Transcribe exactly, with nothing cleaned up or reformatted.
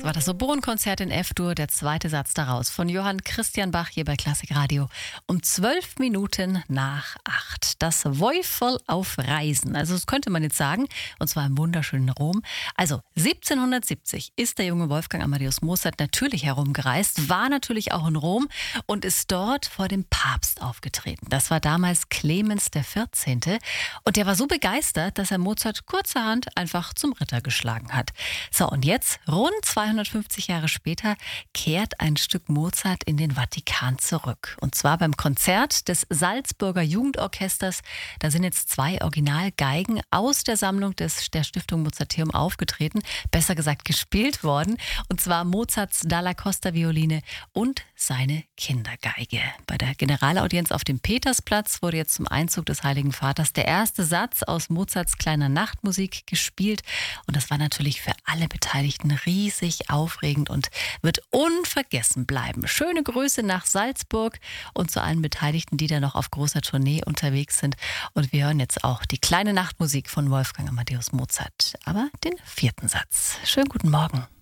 Das war das Oboenkonzert in F-Dur, der zweite Satz daraus von Johann Christian Bach hier bei Klassik Radio um zwölf Minuten nach acht. Das Weuffel auf Reisen, also das könnte man jetzt sagen, und zwar im wunderschönen Rom. Also siebzehnhundertsiebzig ist der junge Wolfgang Amadeus Mozart natürlich herumgereist, war natürlich auch in Rom und ist dort vor dem Papst aufgetreten. Das war damals Clemens der vierzehnte. Und der war so begeistert, dass er Mozart kurzerhand einfach zum Ritter geschlagen hat. So, und jetzt, rund zweihundertfünfzig Jahre später, kehrt ein Stück Mozart in den Vatikan zurück. Und zwar beim Konzert des Salzburger Jugendorchesters. Da sind jetzt zwei Originalgeigen aus der Sammlung des, der Stiftung Mozarteum aufgetreten, besser gesagt gespielt worden. Und zwar Mozarts Dalla Costa Violine und seine Kindergeige. Bei der Generalaudienz auf dem Petersplatz wurde jetzt zum Einzug des Heiligen Vaters der erste Satz aus Mozarts kleiner Nachtmusik gespielt. Und das war natürlich für alle Beteiligten riesig aufregend und wird unvergessen bleiben. Schöne Grüße nach Salzburg und zu allen Beteiligten, die da noch auf großer Tournee unterwegs sind. Und wir hören jetzt auch die kleine Nachtmusik von Wolfgang Amadeus Mozart, aber den vierten Satz. Schönen guten Morgen.